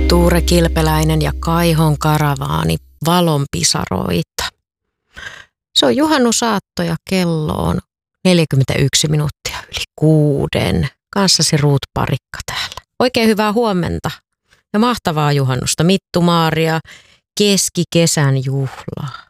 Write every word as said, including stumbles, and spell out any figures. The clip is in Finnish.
Tuure Kilpeläinen ja Kaihon karavaani valonpisaroita. Se on juhannusaatto ja kello on neljäkymmentäyksi minuuttia yli kuuden. Kanssasi Ruut Parikka täällä. Oikein hyvää huomenta ja mahtavaa juhannusta. Mittu Maaria keskikesän juhlaa.